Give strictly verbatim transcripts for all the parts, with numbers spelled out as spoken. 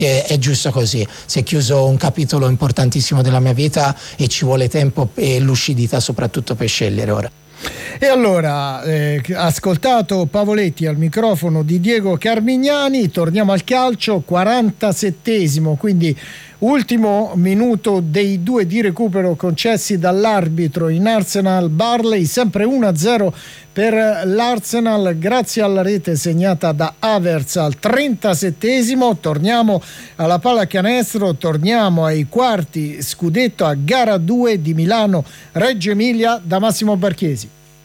È, è giusto così, si è chiuso un capitolo importantissimo della mia vita e ci vuole tempo e lucidità soprattutto per scegliere ora. E allora, eh, ascoltato Pavoletti al microfono di Diego Carmignani, torniamo al calcio, quarantasettesimo, quindi ultimo minuto dei due di recupero concessi dall'arbitro in Arsenal Barley, sempre uno a zero per l'Arsenal grazie alla rete segnata da Havertz al trentasettesimo. Torniamo alla pallacanestro, torniamo ai quarti scudetto a gara due di Milano Reggio Emilia da Massimo Barchesi.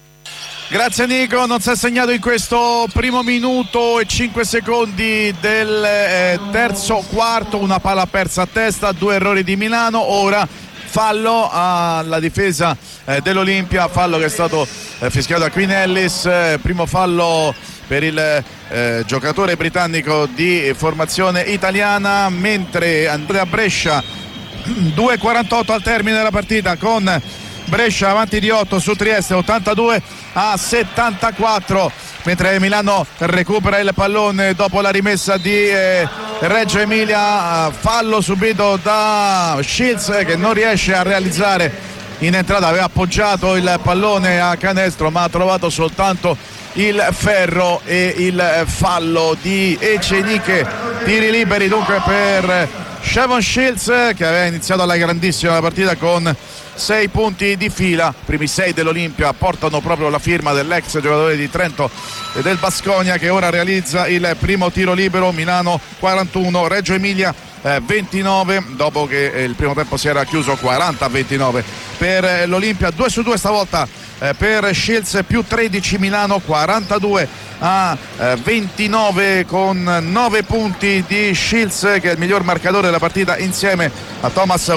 Grazie Nico, non si è segnato in questo primo minuto e cinque secondi del eh, terzo quarto, una palla persa a testa, due errori di Milano, ora fallo alla difesa eh, dell'Olimpia, fallo che è stato eh, fischiato da Queen Ellis, eh, primo fallo per il eh, giocatore britannico di formazione italiana, mentre Andrea Brescia, due e quarantotto al termine della partita con Brescia avanti di otto su Trieste, ottantadue a settantaquattro, mentre Milano recupera il pallone dopo la rimessa di eh, Reggio Emilia, fallo subito da Shields che non riesce a realizzare in entrata, aveva appoggiato il pallone a canestro ma ha trovato soltanto il ferro e il fallo di Eceniche, tiri liberi dunque per Shavon Shields che aveva iniziato alla grandissima la partita con sei punti di fila, primi sei dell'Olimpia portano proprio la firma dell'ex giocatore di Trento e del Baskonia che ora realizza il primo tiro libero. Milano quarantuno, Reggio Emilia eh, ventinove, dopo che eh, il primo tempo si era chiuso quaranta a ventinove per eh, l'Olimpia, due su due stavolta eh, per Shields, più tredici Milano, quarantadue a ventinove con nove punti di Shields che è il miglior marcatore della partita insieme a Thomas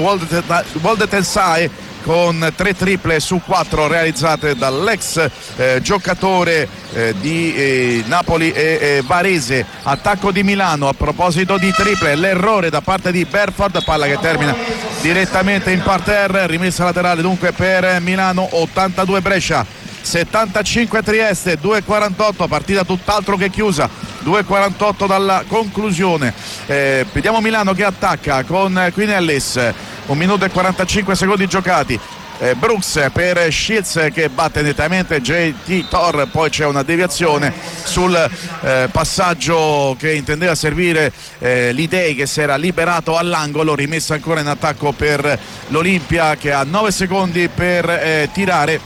Woldetensai con tre triple su quattro realizzate dall'ex eh, giocatore eh, di eh, Napoli e eh, Varese. Attacco di Milano, a proposito di triple, l'errore da parte di Berford, palla che termina direttamente in parterre, rimessa laterale dunque per Milano, ottantadue Brescia settantacinque Trieste, due e quarantotto, partita tutt'altro che chiusa, due e quarantotto dalla conclusione. Eh, vediamo Milano che attacca con Queen Ellis, un minuto e quarantacinque secondi giocati. Eh, Brooks per Shields che batte nettamente J T Thor, poi c'è una deviazione sul eh, passaggio che intendeva servire eh, l'Idei che si era liberato all'angolo, rimessa ancora in attacco per l'Olimpia che ha nove secondi per eh, tirare,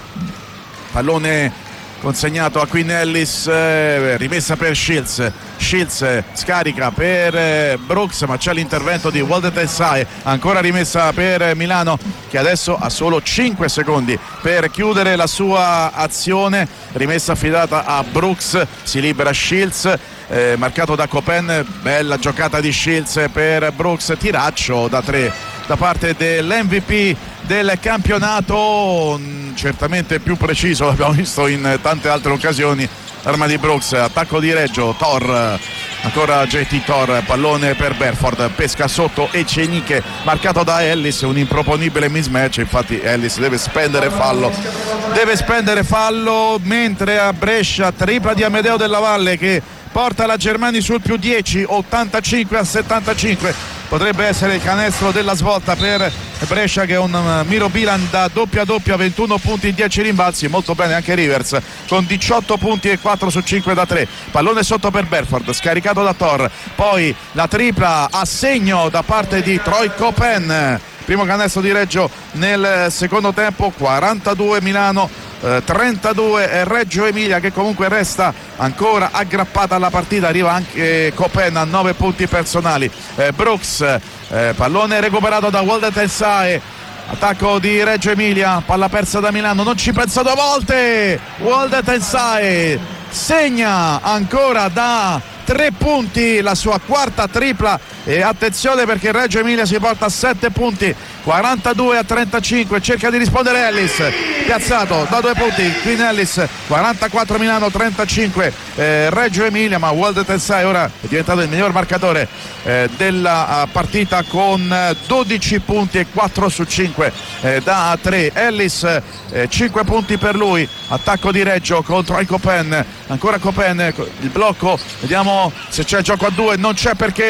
pallone consegnato a Queen Ellis, eh, rimessa per Shields, Shields eh, scarica per eh, Brooks ma c'è l'intervento di Woldetensai, ancora rimessa per eh, Milano che adesso ha solo cinque secondi per chiudere la sua azione, rimessa affidata a Brooks, si libera Shields, eh, marcato da Copen, bella giocata di Shields per Brooks, tiraccio da tre da parte dell'M V P del campionato, certamente più preciso, l'abbiamo visto in tante altre occasioni, arma di Brooks, attacco di Reggio, Thor, ancora J T Thor, pallone per Berford, pesca sotto Eceniche, marcato da Ellis, un improponibile mismatch, infatti Ellis deve spendere fallo, deve spendere fallo, mentre a Brescia tripla di Amedeo Della Valle che porta la Germani sul più dieci, ottantacinque a settantacinque, potrebbe essere il canestro della svolta per Brescia che è un Miro Bilan da doppia doppia, ventuno punti in dieci rimbalzi, molto bene anche Rivers con diciotto punti e quattro su cinque da tre, pallone sotto per Berford, scaricato da Thor, poi la tripla a segno da parte di Troy Copen, primo canestro di Reggio nel secondo tempo, quarantadue Milano, eh, trentadue Reggio Emilia che comunque resta ancora aggrappata alla partita, arriva anche Copen a nove punti personali, eh, Brooks, eh, pallone recuperato da Woldetensai, attacco di Reggio Emilia, palla persa da Milano, non ci pensa due volte, Woldetensai segna ancora da tre punti la sua quarta tripla e attenzione perché Reggio Emilia si porta a sette punti, quarantadue a trentacinque, cerca di rispondere Ellis, piazzato da due punti Queen Ellis, quarantaquattro Milano, trentacinque eh, Reggio Emilia, ma Woldetensai ora è diventato il miglior marcatore eh, della uh, partita con dodici punti e quattro su cinque eh, da tre, Ellis eh, cinque punti per lui, attacco di Reggio contro il Copen, ancora Copen, il blocco, vediamo se c'è gioco a due, non c'è perché